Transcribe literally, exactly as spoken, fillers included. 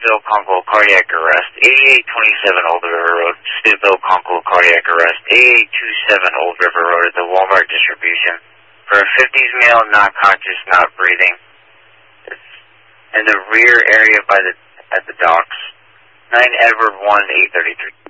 Bill Conkle, cardiac arrest. eighty-eight twenty-seven Old River Road. Stu Bill Conkle, cardiac arrest. eighty-eight twenty-seven Old River Road at the Walmart distribution. For a fifties male, not conscious, not breathing. It's in the rear area by the at the docks. nine Edward one, eight thirty-three.